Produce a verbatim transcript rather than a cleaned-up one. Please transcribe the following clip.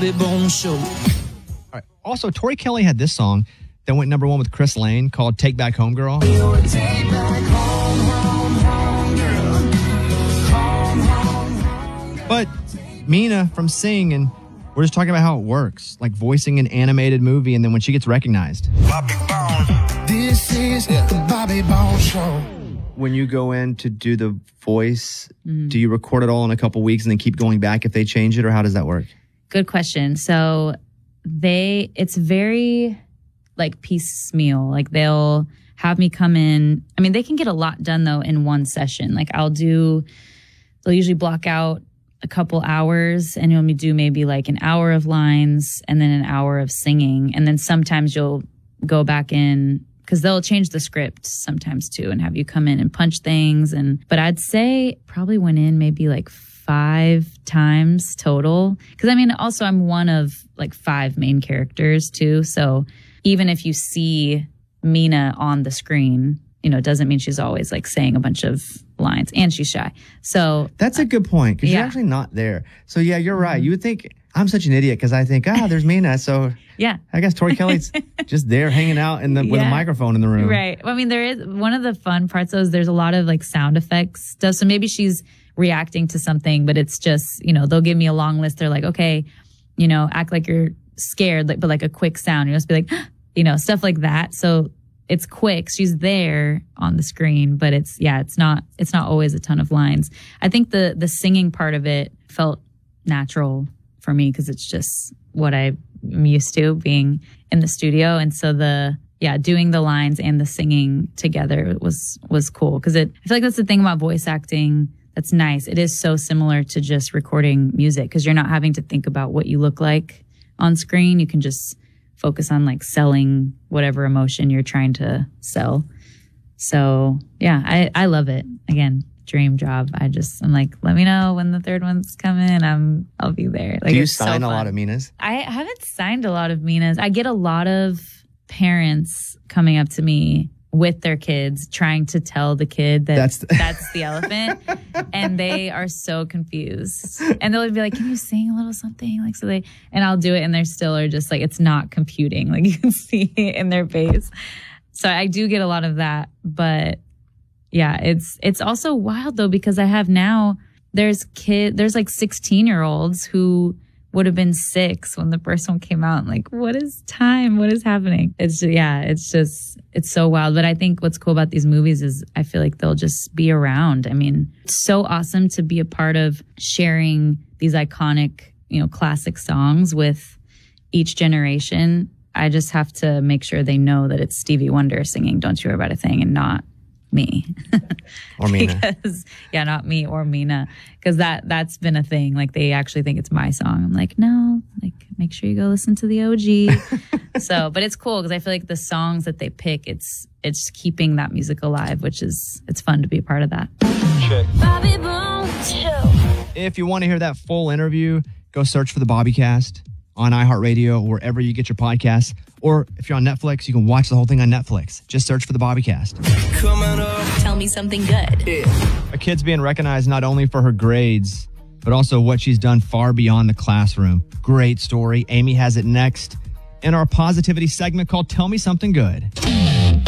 Bobby Bones Show. All right. Also, Tori Kelly had this song that went number one with Chris Lane called Take Back Home Girl. Take back home, home, home, girl. Home, home, home. But Mina from Sing, and we're just talking about how it works, like voicing an animated movie, and then when she gets recognized. Bobby Bones. This is the Bobby Bones Show. When you go in to do the voice, mm. do you record it all in a couple weeks and then keep going back if they change it, or how does that work? Good question. So they, it's very like piecemeal. Like they'll have me come in. I mean, they can get a lot done though in one session. Like I'll do, they'll usually block out a couple hours and you'll do maybe like an hour of lines and then an hour of singing. And then sometimes you'll go back in, because they'll change the script sometimes too and have you come in and punch things. And but I'd say probably went in maybe like five times total. Because I mean, also I'm one of like five main characters too. So even if you see Mina on the screen, you know, it doesn't mean she's always like saying a bunch of lines, and she's shy. So that's a good point, because yeah. you're actually not there. So yeah, you're right. You would think I'm such an idiot because I think, ah, there's Mina. So yeah, I guess Tori Kelly's just there hanging out in the with yeah. a microphone in the room. Right. Well, I mean, there is one of the fun parts though is there's a lot of like sound effects stuff. So maybe she's reacting to something, but it's just, you know, they'll give me a long list. They're like, okay, you know, act like you're scared, like, but like a quick sound. You just be like, you know, stuff like that. So it's quick. She's there on the screen, but it's, yeah, it's not, it's not always a ton of lines. I think the, the singing part of it felt natural for me because it's just what I'm used to being in the studio. And so the, yeah, doing the lines and the singing together was, was cool. Cause it, I feel like that's the thing about voice acting that's nice. It is so similar to just recording music because you're not having to think about what you look like on screen. You can just focus on like selling whatever emotion you're trying to sell. So yeah, I, I love it. Again, dream job. I just, I'm like, let me know when the third one's coming. I'm, I'll be there. Like, do you it's sign so a fun. lot of Minas? I haven't signed a lot of Minas. I get a lot of parents coming up to me with their kids trying to tell the kid that that's the, that's the elephant. And they are so confused. And they'll be like, can you sing a little something? Like, so they, and I'll do it and they're still are just like, it's not computing. Like you can see it in their face. So I do get a lot of that. But yeah, it's, it's also wild though, because I have now, there's kid, there's like sixteen year olds who would have been six when the first one came out. Like, what is time? What is happening? It's just, yeah, it's just, it's so wild. But I think what's cool about these movies is I feel like they'll just be around. I mean, it's so awesome to be a part of sharing these iconic, you know, classic songs with each generation. I just have to make sure they know that it's Stevie Wonder singing Don't You Worry About a Thing and not me. Or Mina. Because, yeah, not me or Mina. Because that, that's been a thing. Like, they actually think it's my song. I'm like, no, like, make sure you go listen to the O G. So, but it's cool because I feel like the songs that they pick, it's it's keeping that music alive, which is, it's fun to be a part of that. Check. Bobby Bones Show. If you want to hear that full interview, go search for the Bobbycast on iHeartRadio, wherever you get your podcasts. Or if you're on Netflix, you can watch the whole thing on Netflix. Just search for the Bobbycast. Coming up. Tell me something good. Yeah. A kid's being recognized not only for her grades, but also what she's done far beyond the classroom. Great story. Amy has it next in our positivity segment called Tell Me Something Good.